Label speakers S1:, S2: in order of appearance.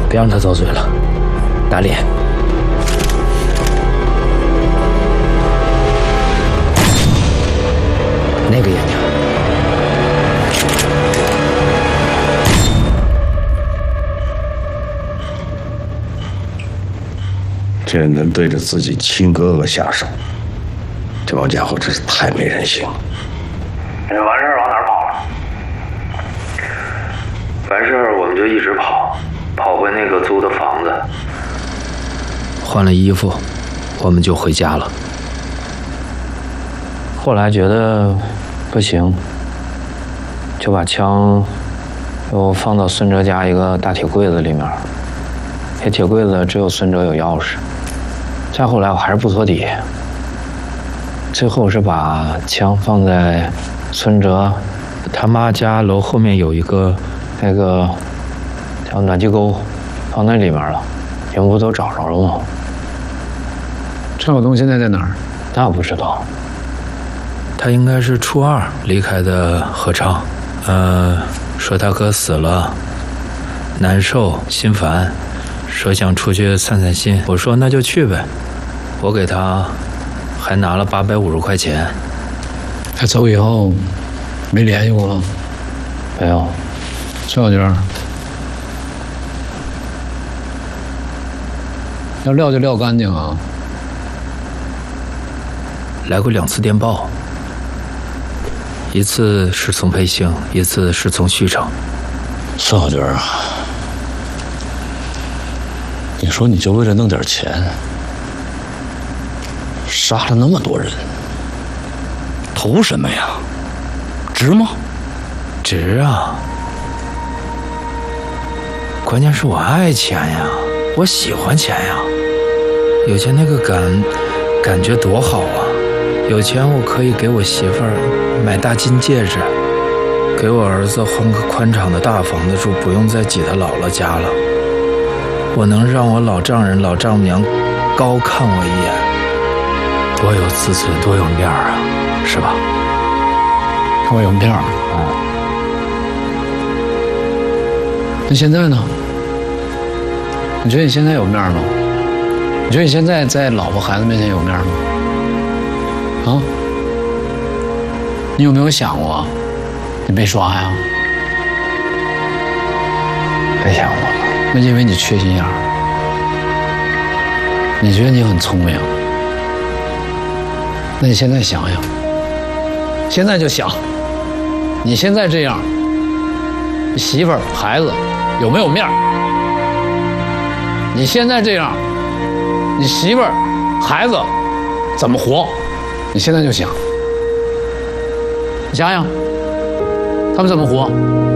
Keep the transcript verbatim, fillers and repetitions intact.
S1: 别让他遭罪了，打脸。那个眼睛，
S2: 这人能对着自己亲哥哥下手，这帮家伙真是太没人性了。
S3: 你完事儿往哪儿跑了？完事儿我们就一直跑，跑回那个租的房子。
S1: 换了衣服，我们就回家了。后来觉得不行，就把枪又放到孙哲家一个大铁柜子里面。这铁柜子只有孙哲有钥匙。再后来我还是不托底，最后是把枪放在孙哲他妈家楼后面有一个那个叫暖气沟，放那里面了。你们不都找着了吗？
S4: 陈晓东现在在哪儿？
S1: 那不知道。他应该是初二离开的合唱，呃，说他哥死了，难受心烦，说想出去散散心。我说那就去呗，我给他还拿了八百五十块钱。
S4: 他走以后没联系过吗？
S1: 没有。
S4: 崔小军，要撂就撂干净啊！
S1: 来过两次电报，一次是从培兴，一次是从旭城。
S2: 孙小军啊，你说你就为了弄点钱，杀了那么多人，图什么呀？值吗？
S1: 值啊！关键是我爱钱呀，我喜欢钱呀，有钱那个感感觉多好啊！有钱我可以给我媳妇儿买大金戒指，给我儿子换个宽敞的大房子住，不用再挤他姥姥家了。我能让我老丈人老丈母娘高看我一眼，多有自尊，多有面儿啊，是吧？
S4: 我有面儿啊。那现在呢？你觉得你现在有面吗？你觉得你现在在老婆孩子面前有面吗？啊？你有没有想过，你被刷呀？
S1: 别想我了。
S4: 那因为你缺心眼儿，你觉得你很聪明。那你现在想想，现在就想，你现在这样，你媳妇儿孩子有没有面儿？你现在这样，你媳妇儿孩子怎么活？你现在就想，你想想，他们怎么活？